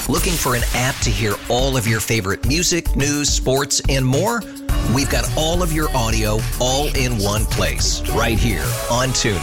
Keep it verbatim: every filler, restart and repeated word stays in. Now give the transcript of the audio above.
Looking for an app to hear all of your favorite music, news, sports, and more? We've got all of your audio all in one place, right here on TuneIn.